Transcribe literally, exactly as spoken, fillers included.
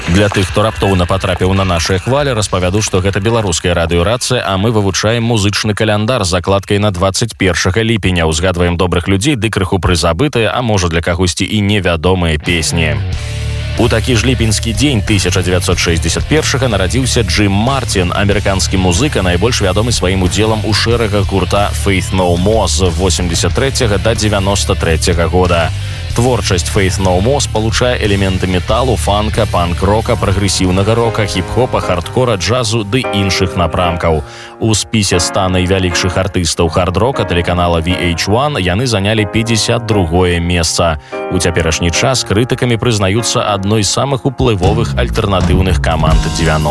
Для тых, хто раптоўна патрапіў на нашыя хвалі, распавяду, што гэта беларуская радыёрацыя, а мы вывучаем музычны каляндар з закладкай на дваццаць першага ліпеня. Узгадваем добрых людзей, ды крыху прызабытыя, а можа для кагосьці і невядомыя песні. У такі ж ліпеньскі дзень тысяча дзевяцьсот шэсцьдзесят першага нарадзіўся Джим Мартин, амерыканскі музыка, найбольш вядомы сваім удзелам у шэрагах гурта Faith No More з восемьдесят трэцяга да девяносто трэцяга года. Творчасць Faith No More спалучае элементы металу, фанка, панк-рока, прагрэсіўнага рока, хіп-хопа, хардкора, джазу ды іншых напрамкаў. У спісе ста найвялікшых артыстаў хард-рока тэлеканала ви эйч один яны занялі пятьдесят другое месца. У цяперашні час крытыкамі прызнаюцца адной з самых уплывовых альтэрнатыўных каманд девяностых.